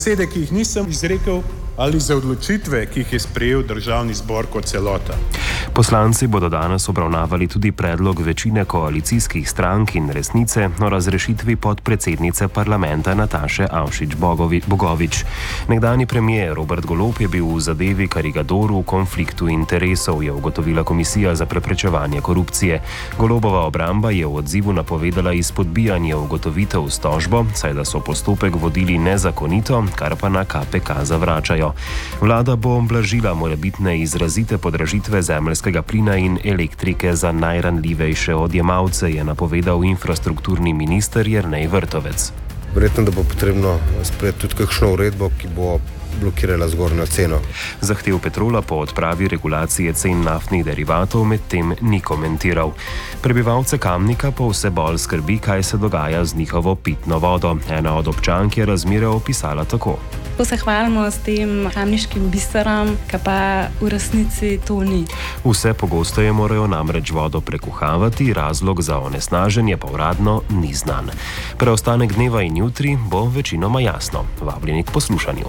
Besede, ki jih nisem izrekel, ali za odločitve, ki jih je sprejel Državni zbor kot celota. Poslanci bodo danes obravnavali tudi predlog večine koalicijskih strank in Resnice o razrešitvi podpredsednice parlamenta Nataše Avšič Bogovič. Nekdanji premier Robert Golob je bil v zadevi Karigadoru v konfliktu interesov, je ugotovila Komisija za preprečevanje korupcije. Golobova obramba je v odzivu napovedala izpodbijanje ugotovitev s tožbo, saj da so postopek vodili nezakonito, kar pa na KPK zavračajo. Vlada bo blažila morebitne izrazite podražitve zemeljskega plina in elektrike za najranljivejše odjemalce, je napovedal infrastrukturni minister Jernej Vrtovec. Verjetno, da bo potrebno sprejeti tudi kakšno uredbo, ki bo blokirala zgornjo ceno. Zahtev Petrola po odpravi regulacije cen naftnih derivatov medtem ni komentiral. Prebivalce Kamnika pa vse bolj skrbi, kaj se dogaja z njihovo pitno vodo. Ena od občank je razmere opisala tako. Ko se hvalimo s tem kamniškim biserom, ki pa v resnici to ni. Vse pogosteje morajo namreč vodo prekuhavati, razlog za onesnaženje pa uradno ni znan. Preostanek dneva in jutri bo večinoma jasno. Vabljeni k poslušanju.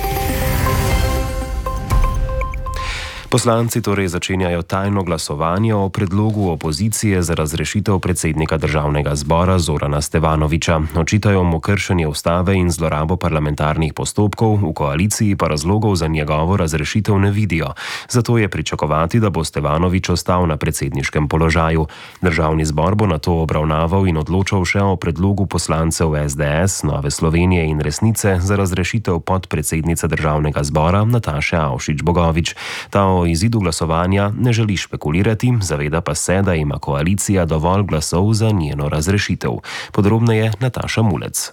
Poslanci torej začenjajo tajno glasovanje o predlogu opozicije za razrešitev predsednika Državnega zbora Zorana Stevanovića. Očitajo mu kršenje ustave in zlorabo parlamentarnih postopkov, v koaliciji pa razlogov za njegovo razrešitev ne vidijo. Zato je pričakovati, da bo Stevanović ostal na predsedniškem položaju. Državni zbor bo nato obravnaval in odločal še o predlogu poslancev SDS, Nove Slovenije in Resnice za razrešitev podpredsednice Državnega zbora Nataše Avšič Bogovič. Ta o izidu glasovanja ne želi špekulirati, zaveda pa se, da ima koalicija dovolj glasov za njeno razrešitev. Podrobneje Nataša Mulec.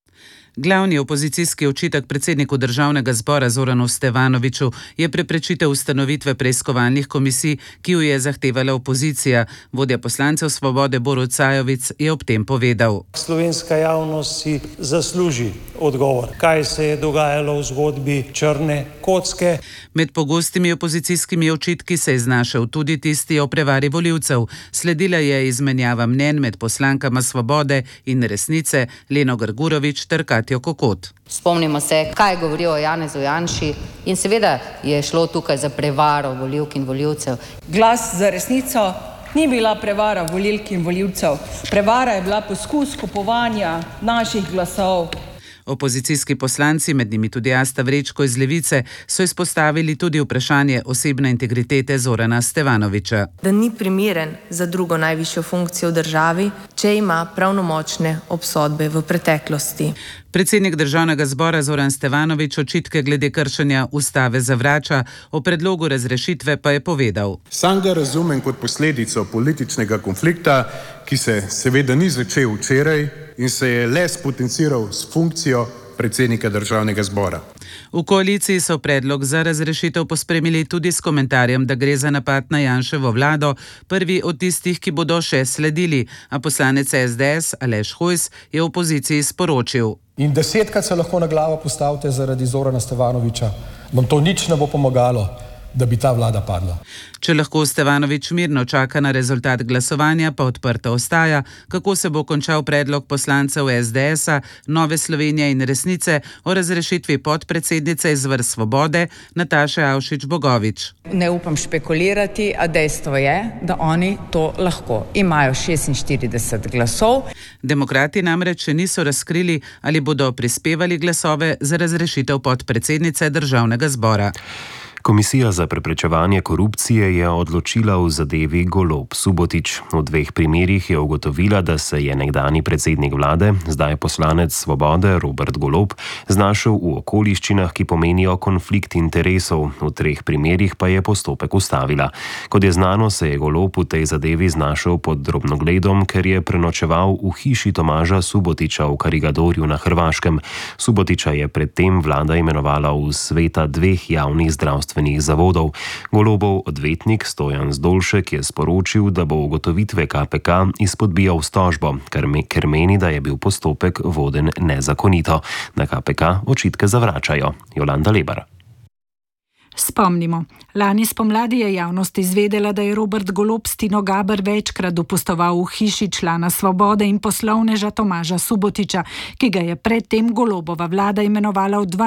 Glavni opozicijski očitek predsedniku Državnega zbora Zoranu Stevanoviću je preprečitev ustanovitve preiskovalnih komisij, ki jo je zahtevala opozicija. Vodja poslancev Svobode Borut Sajovic je ob tem povedal. Slovenska javnost si zasluži odgovor, kaj se je dogajalo v zgodbi črne kocke. Med pogostimi opozicijskimi očitki se je znašel tudi tisti o prevari volivcev. Sledila je izmenjava mnenj med poslankama Svobode in Resnice Leno Grgurovič ter Katjo Kokot. Spomnimo se, kaj govorijo o Janezu Janši in seveda je šlo tukaj za prevaro volivk in volivcev. Glas za Resnico ni bila prevara volivk in volivcev. Prevara je bila poskus kupovanja naših glasov. Opozicijski poslanci, med njimi tudi Asta Vrečko iz Levice, so izpostavili tudi vprašanje osebne integritete Zorana Stevanovića. Da ni primeren za drugo najvišjo funkcijo v državi, če ima pravnomočne obsodbe v preteklosti. Predsednik Državnega zbora Zoran Stevanović očitke glede kršenja ustave zavrača, o predlogu razrešitve pa je povedal. Sam ga razumem kot posledico političnega konflikta, ki se seveda ni začel včeraj in se je le spotenciral s funkcijo predsednika Državnega zbora. V koaliciji so predlog za razrešitev pospremili tudi s komentarjem, da gre za napad na Janševo vlado, prvi od tistih, ki bodo še sledili, a poslanec SDS Aleš Hojs je opoziciji sporočil. In 10-krat se lahko na glavo postavite zaradi Zorana Stevanovića, vam to nič ne bo pomagalo, da bi ta vlada padla. Če lahko Stevanović mirno čaka na rezultat glasovanja, pa odprto ostaja, kako se bo končal predlog poslancev SDS-a, Nove Slovenije in Resnice o razrešitvi podpredsednice iz vrst Svobode Nataše Avšič Bogovič. Ne upam špekulirati, a dejstvo je, da oni to lahko. Imajo 46 glasov. Demokrati namreč še niso razkrili, ali bodo prispevali glasove za razrešitev podpredsednice Državnega zbora. Komisija za preprečevanje korupcije je odločila v zadevi Golob Subotić. V dveh primerih je ugotovila, da se je nekdanji predsednik vlade, zdaj poslanec Svobode Robert Golob, znašel v okoliščinah, ki pomenijo konflikt interesov. V treh primerih pa je postopek ustavila. Kot je znano, se je Golob v tej zadevi znašel pod drobnogledom, ker je prenočeval v hiši Tomaža Subotića v Karigadorju na Hrvaškem. Subotića je predtem vlada imenovala v sveta dveh javnih zdravstvenih zavodov. Golobov odvetnik Stojan Zdolšek je sporočil, da bo ugotovitve KPK izpodbijal s tožbo, ker meni, da je bil postopek voden nezakonito. Na KPK očitke zavračajo. Jolanda Lebar. Spomnimo, lani spomladi je javnost izvedela, da je Robert Golob s Tino Gaber večkrat dopustoval v hiši člana Svobode in poslovneža Tomaža Subotiča, ki ga je predtem Golobova vlada imenovala v